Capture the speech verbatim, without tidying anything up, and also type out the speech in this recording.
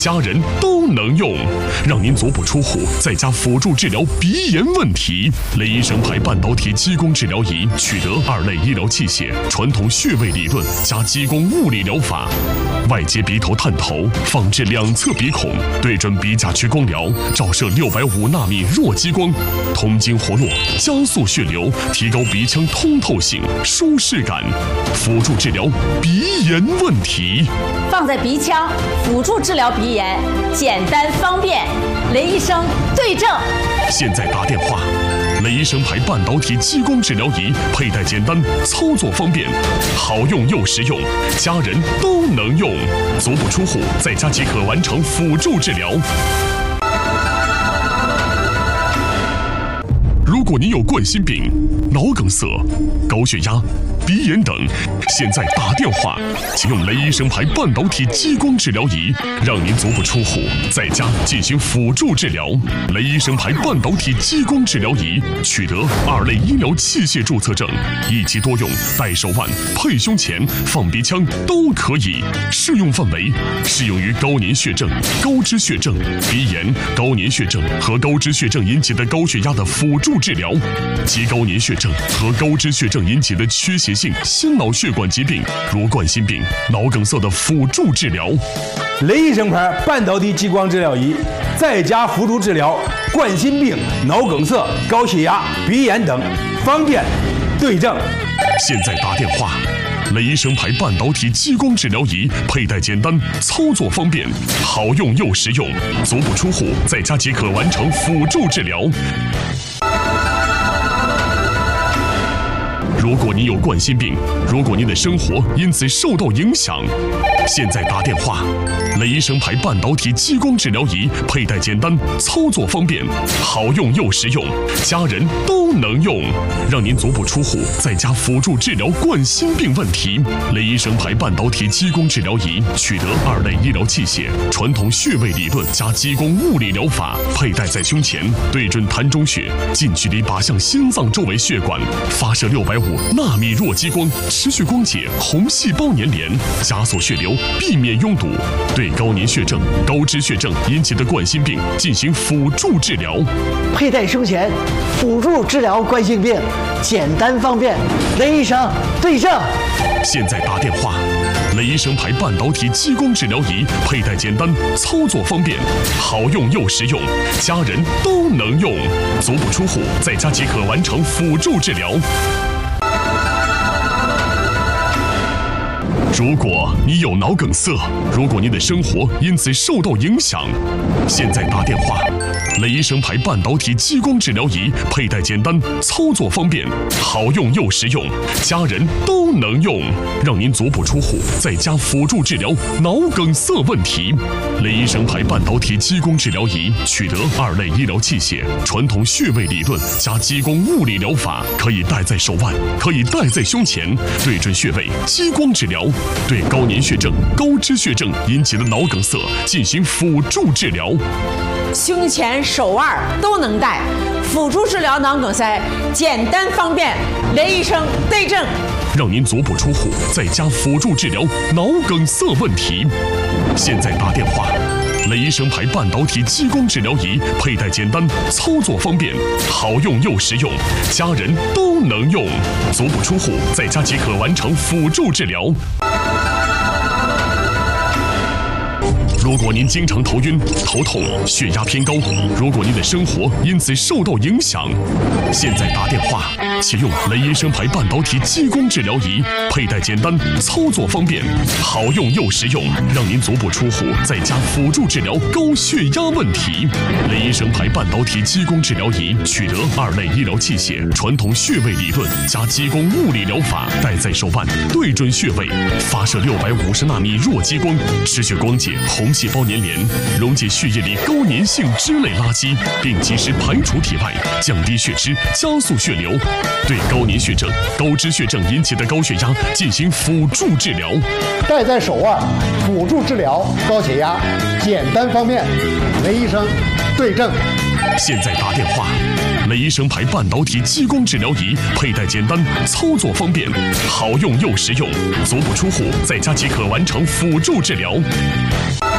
家人都能用，让您足不出户在家辅助治疗鼻炎问题。雷医生牌半导体激光治疗仪取得二类医疗器械，传统穴位理论加激光物理疗法，外接鼻头探头，放置两侧鼻孔，对准鼻甲区光疗，照射六百五纳米弱激光，通经活络，加速血流，提高鼻腔通透性、舒适感，辅助治疗鼻炎问题。 放在鼻腔辅助治疗鼻炎，简单方便。雷医生对症。 现在打电话。雷医生牌半导体激光治疗仪，佩戴简单，操作方便，好用又实用，家人都能用。足不出户，在家即可完成辅助治疗。如果您有冠心病、脑梗塞、高血压、鼻炎等，现在打电话，请用雷医生牌半导体激光治疗仪，让您足不出户，在家进行辅助治疗。雷医生牌半导体激光治疗仪取得二类医疗器械注册证，一机多用，戴手腕、配胸前、放鼻腔都可以。适用范围适用于高粘血症、高脂血症、鼻炎、高粘血症和高脂血症引起的高血压的辅助治疗，及高粘血症和高脂血症引起的缺血性心脑血管疾病，如冠心病、脑梗塞的辅助治疗。 雷医生牌半导体激光治疗仪，在家辅助治疗冠心病、脑梗塞、高血压、鼻炎等，方便对症。 现在打电话。雷医生牌半导体激光治疗仪，佩戴简单，操作方便，好用又实用，足不出户，在家即可完成辅助治疗。如果您有冠心病，如果您的生活因此受到影响，现在打电话。雷医生牌半导体激光治疗仪，佩戴简单，操作方便，好用又实用，家人都能用，让您足不出户，在家辅助治疗冠心病问题。雷医生牌半导体激光治疗仪取得二类医疗器械，传统穴位理论加激光物理疗法，佩戴在胸前，对准膻中穴，近距离靶向心脏周围血管，发射六百五纳米弱激光，持续光解红细胞粘连，加速血流，避免拥堵，对高粘血症、高脂血症引起的冠心病进行辅助治疗。 佩戴胸前，辅助治疗冠心病，简单方便。雷医生对症。 现在打电话。雷医生牌半导体激光治疗仪，佩戴简单，操作方便，好用又实用，家人都能用。足不出户，在家即可完成辅助治疗。如果你有脑梗塞，如果您的生活因此受到影响，现在打电话。雷医生牌半导体激光治疗仪，佩戴简单，操作方便，好用又实用，家人都能用，让您足不出户，在家辅助治疗脑梗塞问题。雷医生牌半导体激光治疗仪取得二类医疗器械，传统穴位理论加激光物理疗法，可以戴在手腕，可以戴在胸前，对准穴位激光治疗，对高粘血症、高脂血症引起的脑梗塞进行辅助治疗。 胸前、手腕都能戴，辅助治疗脑梗塞，简单方便。雷医生对症， 让您足不出户，在家辅助治疗脑梗塞问题。现在打电话。雷医生牌半导体激光治疗仪，佩戴简单，操作方便，好用又实用，家人都能用。足不出户，在家即可完成辅助治疗。如果您经常头晕、头痛、血压偏高，如果您的生活因此受到影响，现在打电话，启用雷医生牌半导体激光治疗仪，佩戴简单，操作方便，好用又实用，让您足不出户，在家辅助治疗高血压问题。雷医生牌半导体激光治疗仪取得二类医疗器械，传统穴位理论加激光物理疗法，戴在手腕，对准穴位，发射六百五十纳米弱激光，持续光解红细胞粘连，溶解血液里高粘性脂类垃圾，并及时排除体外，降低血脂，加速血流，对高粘血症、高脂血症引起的高血压进行辅助治疗。 戴在手腕，辅助治疗高血压，简单方便。雷医生对症。 现在打电话。雷医生牌半导体激光治疗仪，佩戴简单，操作方便，好用又实用，足不出户，在家即可完成辅助治疗。